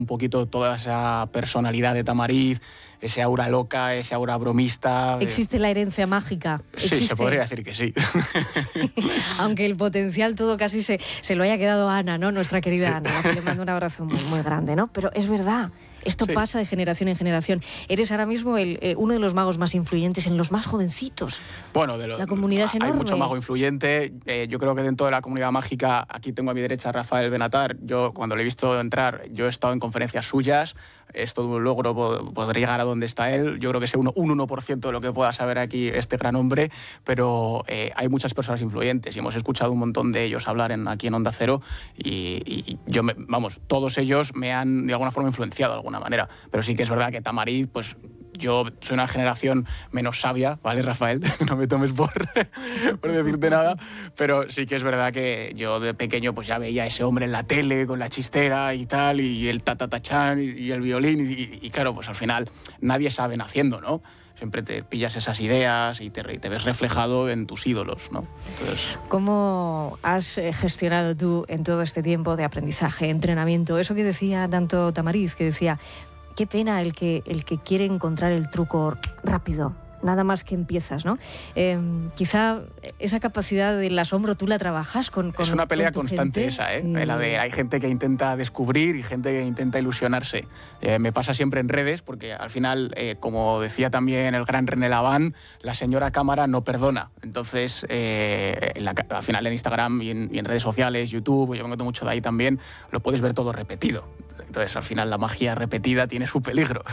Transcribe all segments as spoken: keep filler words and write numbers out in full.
un poquito toda esa personalidad de Tamariz, ese aura loca, ese aura bromista. ¿Existe la herencia mágica? ¿Existe? Sí, se podría decir que sí. Sí. Aunque el potencial todo casi se, se lo haya quedado a Ana, ¿no? Nuestra querida sí. Ana, a quien le mando un abrazo muy, muy grande, ¿no? Pero es verdad, esto sí. pasa de generación en generación. Eres ahora mismo el, eh, uno de los magos más influyentes en los más jovencitos. Bueno, de lo, la comunidad es enorme. Hay mucho mago influyente. Eh, yo creo que dentro de la comunidad mágica, aquí tengo a mi derecha a Rafael Benatar. Yo, cuando le he visto entrar, yo he estado en conferencias suyas. Es todo un logro poder llegar a donde está él. Yo creo que sé un uno por ciento de lo que pueda saber aquí este gran hombre, pero eh, hay muchas personas influyentes y hemos escuchado un montón de ellos hablar en, aquí en Onda Cero y, y yo, me, vamos, todos ellos me han de alguna forma influenciado de alguna manera. Pero sí que es verdad que Tamariz, pues yo soy una generación menos sabia, ¿vale, Rafael? No me tomes por, por decirte nada, pero sí que es verdad que yo de pequeño pues ya veía a ese hombre en la tele con la chistera y tal, y el tatatachán y, y el violín, y, y, y claro, pues al final nadie sabe naciendo, ¿no? Siempre te pillas esas ideas y te, te ves reflejado en tus ídolos, ¿no? Entonces... ¿Cómo has gestionado tú en todo este tiempo de aprendizaje, entrenamiento? Eso que decía tanto Tamariz, que decía... Qué pena el que, el que quiere encontrar el truco rápido, nada más que empiezas, ¿no? Eh, quizá esa capacidad del asombro tú la trabajas con, con Es una pelea con constante gente. esa, ¿eh? Sí. La de, hay gente que intenta descubrir y gente que intenta ilusionarse. Eh, me pasa siempre en redes, porque al final, eh, como decía también el gran René Laván, la señora cámara no perdona. Entonces, eh, en la, al final en Instagram y en, y en redes sociales, YouTube, yo me meto mucho de ahí también, lo puedes ver todo repetido. Entonces, al final, la magia repetida tiene su peligro.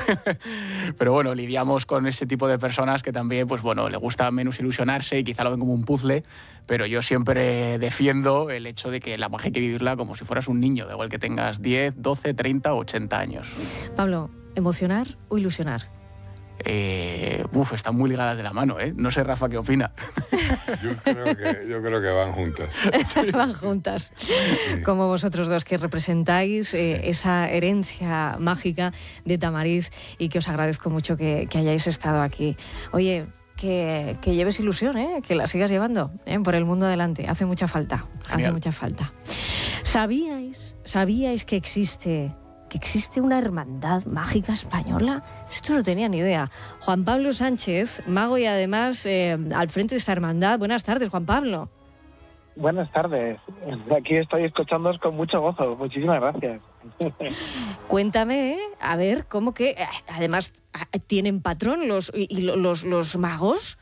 Pero bueno, lidiamos con ese tipo de personas que también, pues bueno, le gusta menos ilusionarse y quizá lo ven como un puzzle, pero yo siempre defiendo el hecho de que la magia hay que vivirla como si fueras un niño, da igual que tengas diez, doce, treinta o ochenta años. Pablo, ¿emocionar o ilusionar? Eh, uf, están muy ligadas de la mano, ¿eh? No sé, Rafa, ¿qué opina? Yo creo que, yo creo que van juntas. Van juntas. Sí. Como vosotros dos que representáis eh, sí. esa herencia mágica de Tamariz y que os agradezco mucho que, que hayáis estado aquí. Oye, que, que lleves ilusión, ¿eh? Que la sigas llevando ¿eh? Por el mundo adelante. Hace mucha falta. Genial. Hace mucha falta. ¿Sabíais, sabíais que existe... que existe una hermandad mágica española? Esto no tenía ni idea. Juan Pablo Sánchez, mago y además eh, al frente de esta hermandad. Buenas tardes, Juan Pablo. Buenas tardes. Aquí estoy escuchándoos con mucho gozo. Muchísimas gracias. Cuéntame, ¿eh? A ver, ¿cómo que eh, además tienen patrón los, y, y los, los magos?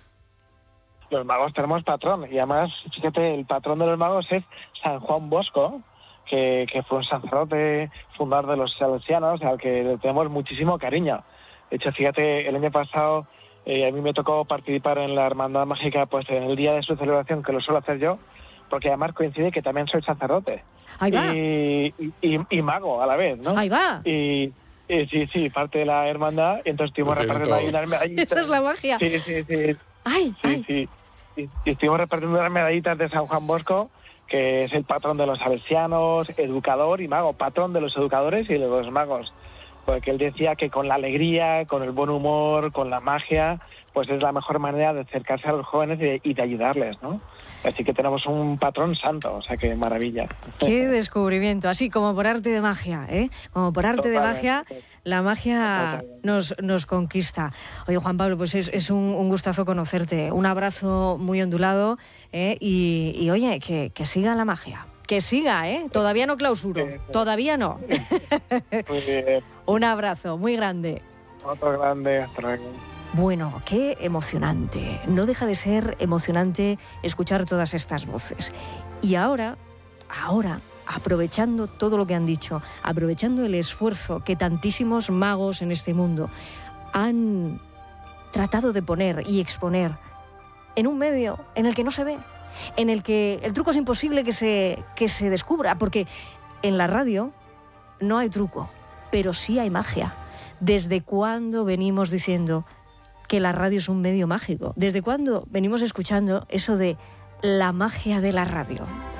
Los magos tenemos patrón y además, fíjate, el patrón de los magos es San Juan Bosco, Que, que fue un sacerdote fundador de los salesianos, al que le tenemos muchísimo cariño. De hecho, fíjate, el año pasado eh, a mí me tocó participar en la Hermandad Mágica pues en el día de su celebración, que lo suelo hacer yo, porque además coincide que también soy sacerdote. Ahí va. Y, y, y mago a la vez, ¿no? Ahí va. Y, y sí, sí, parte de la hermandad, y entonces estuvimos pues repartiendo ahí unas medallitas. Esa es la magia. Sí, sí, sí. Ay, sí, ay. sí. Y, y estuvimos repartiendo unas medallitas de San Juan Bosco, que es el patrón de los salesianos, educador y mago, patrón de los educadores y de los magos. Porque él decía que con la alegría, con el buen humor, con la magia, pues es la mejor manera de acercarse a los jóvenes y de, y de ayudarles, ¿no? Así que tenemos un patrón santo, o sea que maravilla. Qué descubrimiento, así como por arte de magia, ¿eh? Como por arte Totalmente. de magia, la magia nos, nos conquista. Oye, Juan Pablo, pues es, es un, un gustazo conocerte, un abrazo muy ondulado, ¿eh? y, y oye, que, que siga la magia. Que siga, ¿eh? Todavía no clausuro, sí, sí. Todavía no. Muy bien. Un abrazo muy grande. Otro grande, hasta luego. Bueno, qué emocionante. No deja de ser emocionante escuchar todas estas voces. Y ahora, ahora, aprovechando todo lo que han dicho, aprovechando el esfuerzo que tantísimos magos en este mundo han tratado de poner y exponer en un medio en el que no se ve, en el que el truco es imposible que se, que se descubra, porque en la radio no hay truco, pero sí hay magia. ¿Desde cuándo venimos diciendo que la radio es un medio mágico? ¿Desde cuándo venimos escuchando eso de la magia de la radio?